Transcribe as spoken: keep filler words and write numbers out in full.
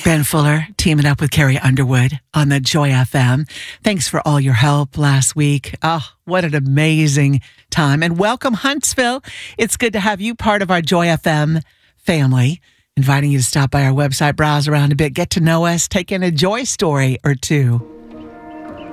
Ben Fuller teaming up with Carrie Underwood on the Joy F M. Thanks for all your help last week. Oh, what an amazing time. And welcome, Huntsville. It's good to have you part of our Joy F M family. Inviting you to stop by our website, browse around a bit, get to know us, take in a joy story or two.